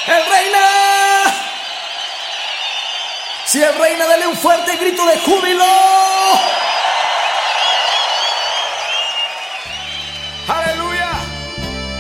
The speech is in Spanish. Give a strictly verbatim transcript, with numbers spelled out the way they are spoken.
El reina. Si el reina, dale un fuerte grito de júbilo. Aleluya.